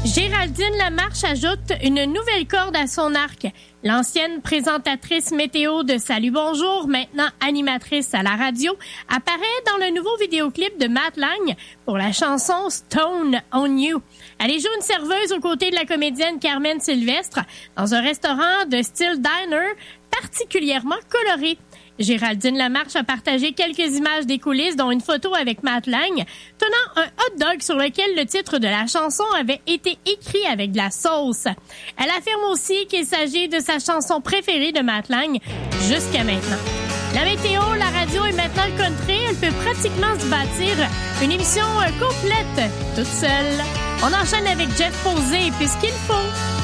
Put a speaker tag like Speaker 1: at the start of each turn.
Speaker 1: Géraldine Lamarche ajoute une nouvelle corde à son arc. L'ancienne présentatrice météo de Salut Bonjour, maintenant animatrice à la radio, apparaît dans le nouveau vidéoclip de Matt Lang pour la chanson Stone on You. Elle joue une serveuse aux côtés de la comédienne Carmen Sylvestre dans un restaurant de style diner particulièrement coloré. Géraldine Lamarche a partagé quelques images des coulisses, dont une photo avec Matt Lang, tenant un hot dog sur lequel le titre de la chanson avait été écrit avec de la sauce. Elle affirme aussi qu'il s'agit de sa chanson préférée de Matt Lang jusqu'à maintenant. La météo, la radio et maintenant le country, elle peut pratiquement se bâtir une émission complète toute seule. On enchaîne avec Jeff Posey, puisqu'il faut.